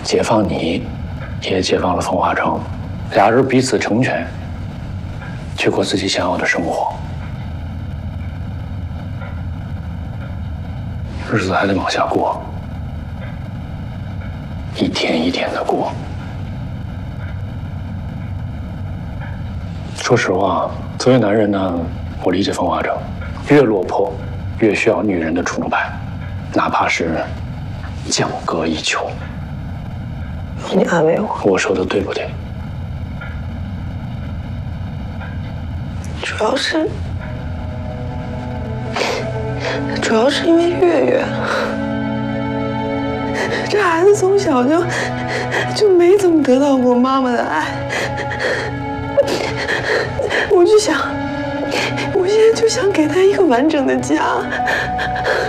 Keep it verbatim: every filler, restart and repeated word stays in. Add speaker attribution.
Speaker 1: 解放你，也解放了风华城，俩人彼此成全，去过自己想要的生活。日子还得往下过，一天一天的过。说实话，作为男人呢，我理解风华城，越落魄，越需要女人的崇拜，哪怕是降格以求。
Speaker 2: 你安慰我，
Speaker 1: 我说的对不对？
Speaker 2: 主要是，主要是因为月月，这孩子从小就就没怎么得到过妈妈的爱，我就想，我现在就想给他一个完整的家。